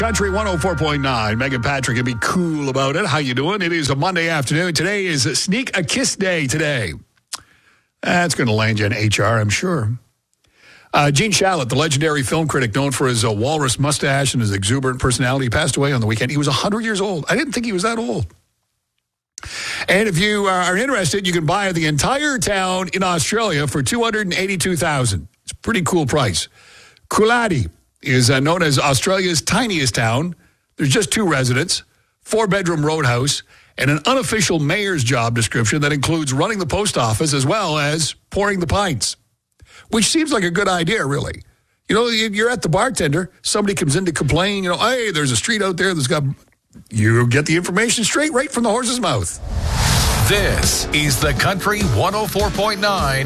Country 104.9. Megan Patrick can be cool about it. How you doing? It is a Monday afternoon. Today is Sneak a Kiss Day today. That's going to land you in HR, I'm sure. Gene Shalit, the legendary film critic known for his walrus mustache and his exuberant personality, passed away on the weekend. He was 100 years old. I didn't think he was that old. And if you are interested, you can buy the entire town in Australia for $282,000. It's a pretty cool price. Cooladi is known as Australia's tiniest town. There's just 2 residents, 4-bedroom roadhouse, and an unofficial mayor's job description that includes running the post office as well as pouring the pints, which seems like a good idea, really. You know, you're at the bartender, somebody comes in to complain, hey, there's a street out there that's got... You get the information straight right from the horse's mouth. This is the Country 104.9